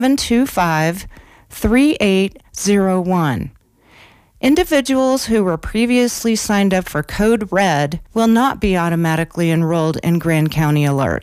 725 3801. Individuals who were previously signed up for Code Red will not be automatically enrolled in Grand County Alert.